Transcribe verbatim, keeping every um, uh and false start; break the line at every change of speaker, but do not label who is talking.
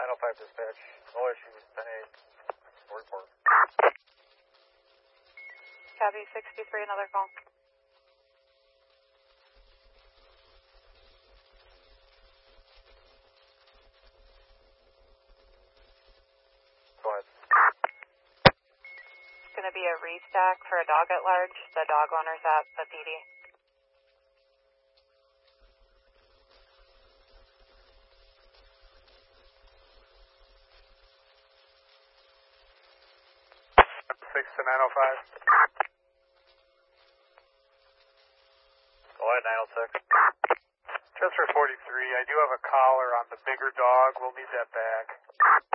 nine oh five dispatch. No issues. ten eight. Report.
Copy sixty-three, another call.
Go ahead.
It's going to be a restock for a dog at large. The dog owner's at the P D.
six to nine oh five. Go ahead, nine oh six.
Chester forty-three, I do have a collar on the bigger dog. We'll need that back.